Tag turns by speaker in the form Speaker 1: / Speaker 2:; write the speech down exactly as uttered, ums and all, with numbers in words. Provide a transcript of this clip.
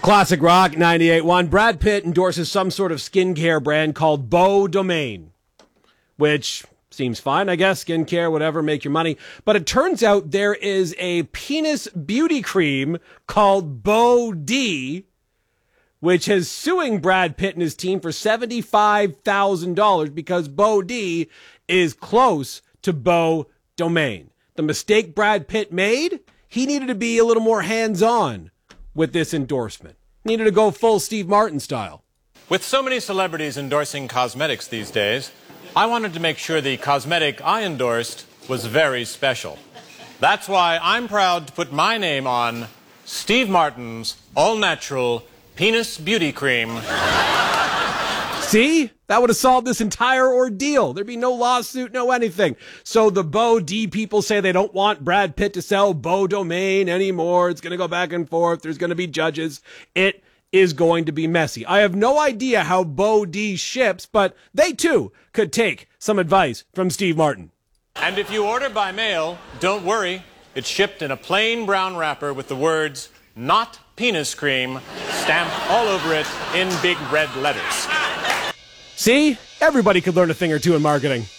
Speaker 1: Classic Rock ninety-eight point one. Brad Pitt endorses some sort of skincare brand called Beau Domain, which seems fine, I guess. Skincare, whatever, make your money. But it turns out there is a penis beauty cream called Beau D, which is suing Brad Pitt and his team for seventy-five thousand dollars because Beau D is close to Beau Domain. The mistake Brad Pitt made, he needed to be a little more hands-on with this endorsement. Needed to go full Steve Martin style.
Speaker 2: With so many celebrities endorsing cosmetics these days, I wanted to make sure the cosmetic I endorsed was very special. That's why I'm proud to put my name on Steve Martin's all-natural penis beauty cream.
Speaker 1: See? That would have solved this entire ordeal. There'd be no lawsuit, no anything. So the Beau D people say they don't want Brad Pitt to sell Beau Domain anymore. It's going to go back and forth. There's going to be judges. It is going to be messy. I have no idea how Beau D ships, but they too could take some advice from Steve Martin.
Speaker 2: And if you order by mail, don't worry. It's shipped in a plain brown wrapper with the words, "Not penis cream," stamped all over it in big red letters.
Speaker 1: See? Everybody could learn a thing or two in marketing.